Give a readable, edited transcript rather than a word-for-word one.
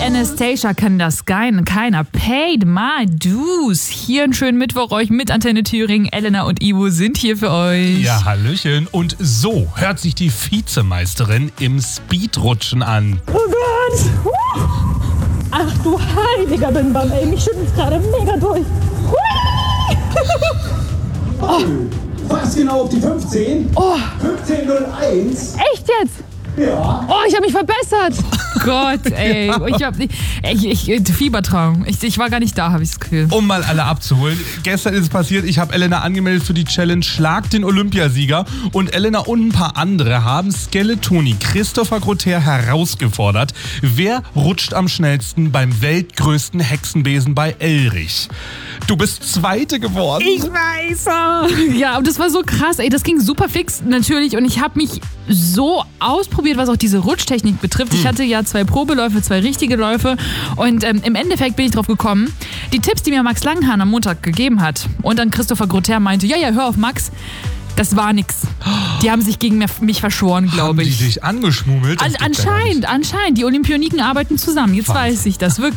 Anastasia kann das keiner paid my dues. Hier einen schönen Mittwoch euch mit Antenne Thüringen. Elena und Ivo sind hier für euch. Ja, hallöchen. Und so hört sich die Vizemeisterin im Speedrutschen an. Oh Gott! Ach du heiliger Bimbam, ey, mich schüttelt's gerade mega durch. Oh. Fast genau auf die 15. Oh. 15:01. Echt jetzt? Ja. Oh, ich habe mich verbessert. Gott, ey. Fiebertraum. Ich war gar nicht da, habe ich das Gefühl. Um mal alle abzuholen. Gestern ist es passiert, ich habe Elena angemeldet für die Challenge Schlag den Olympiasieger. Und Elena und ein paar andere haben Skeletoni Christopher Grotter herausgefordert. Wer rutscht am schnellsten beim weltgrößten Hexenbesen bei Elrich? Du bist Zweite geworden. Ich weiß. Ja, und das war so krass. Ey, das ging super fix natürlich. Und ich habe mich so ausprobiert, was auch diese Rutschtechnik betrifft. Ich hatte ja 2 Probeläufe, 2 richtige Läufe. Und im Endeffekt bin ich drauf gekommen, die Tipps, die mir Max Langhahn am Montag gegeben hat und dann Christopher Grotter meinte, ja, hör auf Max, das war nix. Die haben sich gegen mich verschworen, glaube ich. Haben die dich angeschmummelt? Anscheinend. Die Olympioniken arbeiten zusammen. Jetzt weiß ich das wirklich.